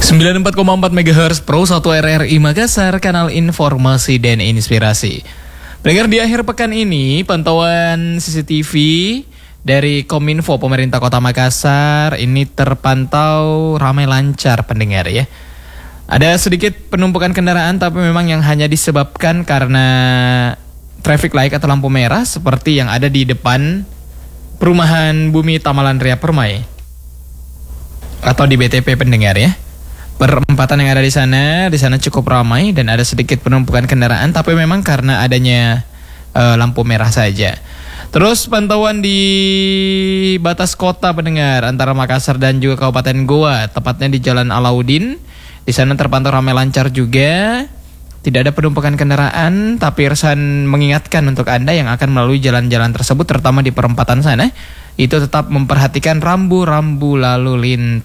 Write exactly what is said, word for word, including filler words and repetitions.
sembilan puluh empat koma empat megahertz Pro satu R R I Makassar, kanal informasi dan inspirasi. Pendengar, di akhir pekan ini pantauan C C T V dari Kominfo pemerintah Kota Makassar ini terpantau ramai lancar, pendengar ya. Ada sedikit penumpukan kendaraan, tapi memang yang hanya disebabkan karena traffic light atau lampu merah seperti yang ada di depan perumahan Bumi Tamalan Ria Permai atau di B T P, pendengar ya. Perempatan yang ada di sana, di sana cukup ramai dan ada sedikit penumpukan kendaraan, tapi memang karena adanya uh, lampu merah saja. Terus pantauan di batas kota, pendengar, antara Makassar dan juga Kabupaten Goa, tepatnya di Jalan Alauddin. Di sana terpantau ramai lancar juga. Tidak ada penumpukan kendaraan, tapi Irsan mengingatkan untuk Anda yang akan melalui jalan-jalan tersebut, terutama di perempatan sana, itu tetap memperhatikan rambu-rambu lalu lintas.